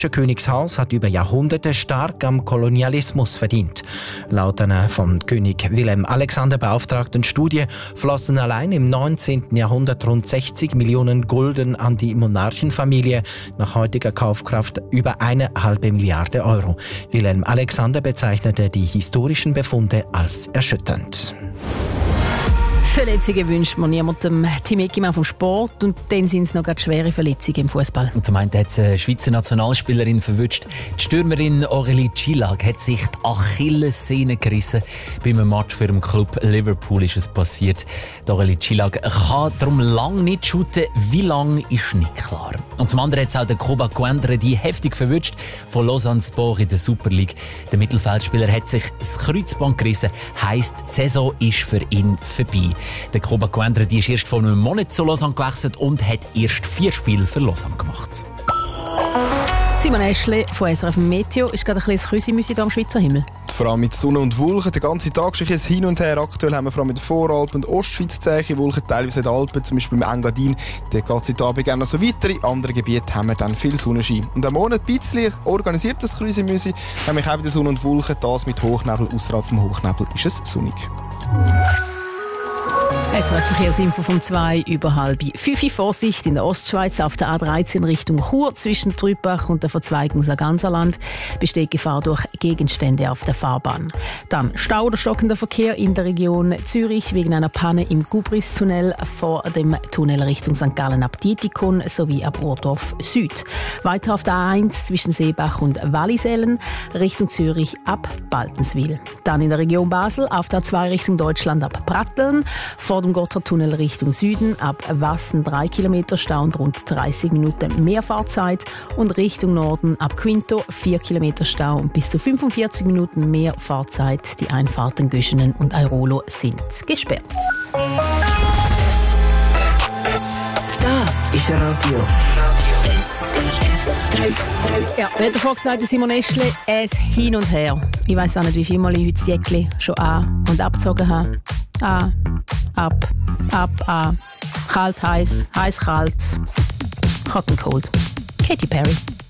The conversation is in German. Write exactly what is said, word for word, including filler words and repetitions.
Das Königshaus hat über Jahrhunderte stark am Kolonialismus verdient. Laut einer von König Wilhelm Alexander beauftragten Studie flossen allein im neunzehnten Jahrhundert rund sechzig Millionen Gulden an die Monarchenfamilie, nach heutiger Kaufkraft über eine halbe Milliarde Euro. Wilhelm Alexander bezeichnete die historischen Befunde als erschütternd. Verletzungen wünscht man niemandem. Team Eckimann vom Sport und dann sind es noch ganz schwere Verletzungen im Fußball. Und zum einen hat es eine Schweizer Nationalspielerin verwünscht. Die Stürmerin Aurélie Csillag hat sich die Achillessehne gerissen. Beim Match für den Club Liverpool ist es passiert. Die Aurélie Csillag kann darum lange nicht shooten. Wie lange ist nicht klar. Und zum anderen hat es auch den Koba Coindre die heftig verwünscht von Lausanne Sport in der Super League. Der Mittelfeldspieler hat sich das Kreuzband gerissen. Heisst, die Saison ist für ihn vorbei. Der Koba Coindre die ist erst vor einem Monat zu Lausanne gewechselt und hat erst vier Spiele für Lausanne gemacht. Simon Eschle von S R F Meteo. Ist gerade ein bisschen Küsimüsi hier am Schweizer Himmel. Vor allem mit Sonne und Wolken. Den ganzen Tag ist es hin und her. Aktuell haben wir vor allem in der Voralpen und Ostschweiz Zeichen Wolken, teilweise in den Alpen, zum Beispiel im Engadin. Dort geht es heute Abend gerne noch so weiter. In anderen Gebieten haben wir dann viel Sonnenschein. Und am Monat ein bisschen organisiert das Küsimüsi. Nämlich auch wieder Sonne und Wolken. Das mit Hochnebel. Außerhalb vom Hochnebel ist es sonnig. S R F Verkehrsinfo vom zwei über halb fünf. Vorsicht in der Ostschweiz auf der A dreizehn Richtung Chur zwischen Trübach und der Verzweigung Sarganserland besteht Gefahr durch Gegenstände auf der Fahrbahn. Dann Stau oder stockender Verkehr in der Region Zürich wegen einer Panne im Gubristunnel vor dem Tunnel Richtung Sankt Gallen ab Dietikon sowie ab Urdorf Süd. Weiter auf der A eins zwischen Seebach und Wallisellen Richtung Zürich ab Baltenswil. Dann in der Region Basel auf der A zwei Richtung Deutschland ab Pratteln vor dem Gotthardtunnel Richtung Süden ab Wassen drei Kilometer Stau und rund dreißig Minuten mehr Fahrzeit und Richtung Norden ab Quinto vier Kilometer Stau und bis zu fünfundvierzig Minuten mehr Fahrzeit. Die Einfahrten Göschenen und Airolo sind gesperrt. Das ist Radio S R F. Ja, wie hat davor gesagt, Simon Eschle, es hin und her. Ich weiss auch nicht, wie viel Mal ich heute das Jäckli schon an- und abgezogen habe. An, ab, ab, an. Kalt, heiß, heiß, kalt. Hot and cold. Katy Perry.